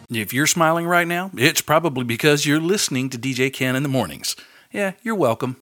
If you're smiling right now, it's probably because you're listening to DJ Ken in the mornings. Yeah, you're welcome.